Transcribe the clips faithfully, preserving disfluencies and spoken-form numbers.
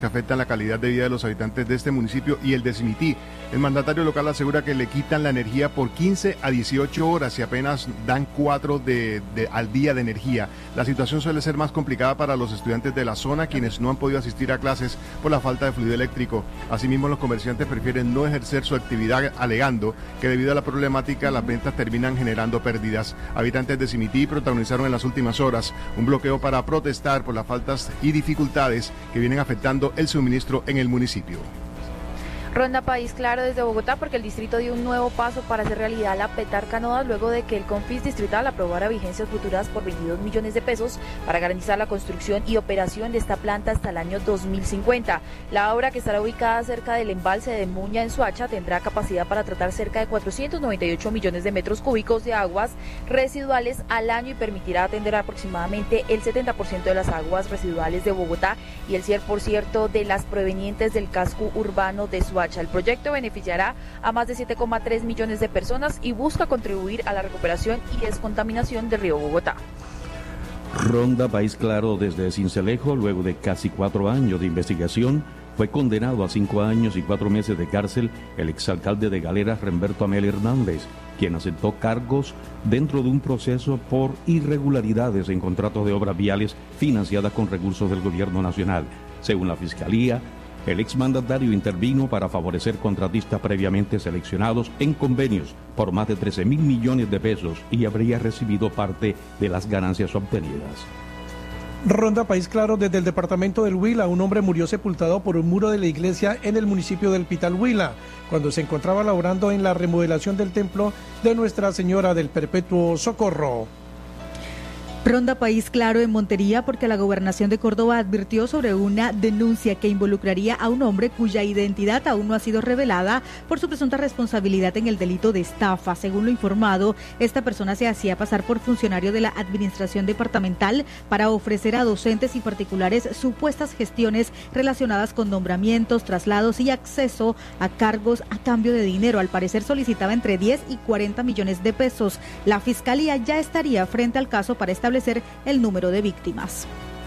que afectan la calidad de vida de los habitantes de este municipio y el de Simití. El mandatario local asegura que le quitan la energía por quince a dieciocho horas y apenas dan cuatro de, de, al día de energía. La situación suele ser más complicada para los estudiantes de la zona, quienes no han podido asistir a clases por la falta de fluido eléctrico. Asimismo, los comerciantes prefieren no ejercer su actividad, alegando que debido a la problemática las ventas terminan generando pérdidas. Habitantes de Simití protagonizaron en las últimas horas un bloqueo para protestar por las faltas y dificultades que vienen afectando el suministro en el municipio. Ronda País Claro desde Bogotá, porque el distrito dio un nuevo paso para hacer realidad la Petarca Noda luego de que el Confis distrital aprobara vigencias futuras por veintidós millones de pesos para garantizar la construcción y operación de esta planta hasta el año dos mil cincuenta. La obra, que estará ubicada cerca del embalse de Muña en Soacha, tendrá capacidad para tratar cerca de cuatrocientos noventa y ocho millones de metros cúbicos de aguas residuales al año y permitirá atender aproximadamente el setenta por ciento de las aguas residuales de Bogotá y el cien por ciento de las provenientes del casco urbano de Soacha. El proyecto beneficiará a más de siete coma tres millones de personas y busca contribuir a la recuperación y descontaminación del río Bogotá. Ronda País Claro desde Sincelejo, luego de casi cuatro años de investigación, fue condenado a cinco años y cuatro meses de cárcel el exalcalde de Galeras, Remberto Amel Hernández, quien aceptó cargos dentro de un proceso por irregularidades en contratos de obras viales financiadas con recursos del gobierno nacional. Según la Fiscalía, el exmandatario intervino para favorecer contratistas previamente seleccionados en convenios por más de trece mil millones de pesos y habría recibido parte de las ganancias obtenidas. Ronda País Claro desde el departamento del Huila. Un hombre murió sepultado por un muro de la iglesia en el municipio del Pital Huila, cuando se encontraba laborando en la remodelación del templo de Nuestra Señora del Perpetuo Socorro. Ronda País Claro en Montería, porque la Gobernación de Córdoba advirtió sobre una denuncia que involucraría a un hombre cuya identidad aún no ha sido revelada por su presunta responsabilidad en el delito de estafa. Según lo informado, esta persona se hacía pasar por funcionario de la administración departamental para ofrecer a docentes y particulares supuestas gestiones relacionadas con nombramientos, traslados y acceso a cargos a cambio de dinero. Al parecer solicitaba entre diez y cuarenta millones de pesos. La Fiscalía ya estaría frente al caso para establecer el número de víctimas.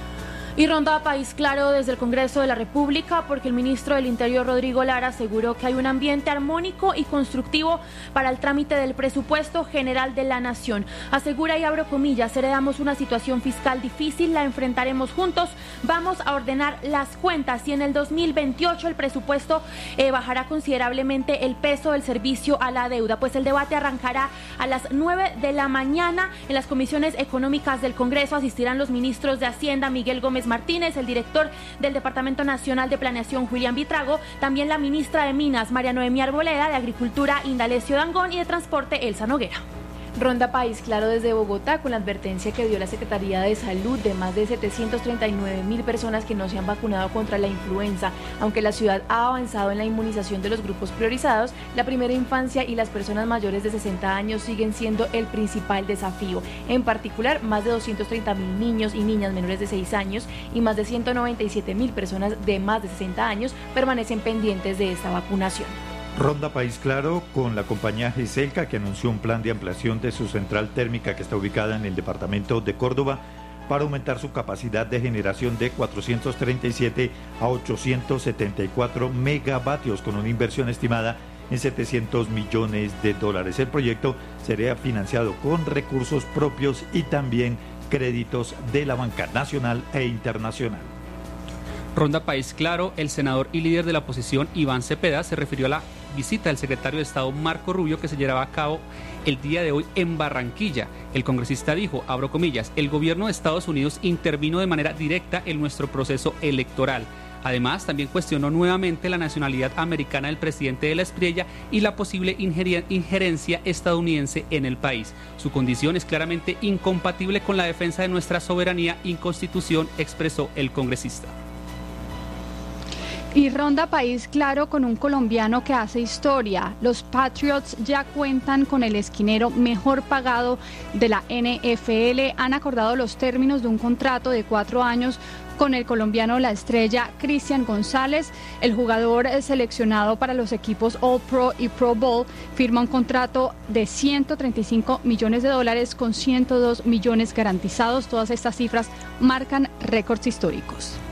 Y Ronda País Claro desde el Congreso de la República, porque el ministro del Interior, Rodrigo Lara, aseguró que hay un ambiente armónico y constructivo para el trámite del presupuesto general de la Nación. Asegura, y abro comillas, heredamos una situación fiscal difícil, la enfrentaremos juntos, vamos a ordenar las cuentas y en el dos mil veintiocho el presupuesto eh, bajará considerablemente el peso del servicio a la deuda. Pues el debate arrancará a las nueve de la mañana en las comisiones económicas del Congreso. Asistirán los ministros de Hacienda, Miguel Gómez Martínez, el director del Departamento Nacional de Planeación, Julián Vitrago, también la ministra de Minas, María Noemí Arboleda, de Agricultura, Indalecio Dangón, y de Transporte, Elsa Noguera. Ronda País Claro desde Bogotá, con la advertencia que dio la Secretaría de Salud de más de setecientos treinta y nueve mil personas que no se han vacunado contra la influenza. Aunque la ciudad ha avanzado en la inmunización de los grupos priorizados, la primera infancia y las personas mayores de sesenta años siguen siendo el principal desafío. En particular, más de doscientos treinta mil niños y niñas menores de seis años y más de ciento noventa y siete mil personas de más de sesenta años permanecen pendientes de esta vacunación. Ronda País Claro con la compañía Giselca, que anunció un plan de ampliación de su central térmica que está ubicada en el departamento de Córdoba para aumentar su capacidad de generación de cuatrocientos treinta y siete a ochocientos setenta y cuatro megavatios, con una inversión estimada en setecientos millones de dólares. El proyecto sería financiado con recursos propios y también créditos de la banca nacional e internacional. Ronda País Claro, el senador y líder de la oposición Iván Cepeda se refirió a la visita del secretario de Estado Marco Rubio que se llevaba a cabo el día de hoy en Barranquilla. El congresista dijo, abro comillas, el gobierno de Estados Unidos intervino de manera directa en nuestro proceso electoral. Además, también cuestionó nuevamente la nacionalidad americana del presidente de la Espriella y la posible injerencia estadounidense en el país. Su condición es claramente incompatible con la defensa de nuestra soberanía y constitución, expresó el congresista. Y Ronda País Claro con un colombiano que hace historia. Los Patriots ya cuentan con el esquinero mejor pagado de la N F L. Han acordado los términos de un contrato de cuatro años con el colombiano La Estrella Cristian González. El jugador seleccionado para los equipos All Pro y Pro Bowl firma un contrato de ciento treinta y cinco millones de dólares con ciento dos millones garantizados. Todas estas cifras marcan récords históricos.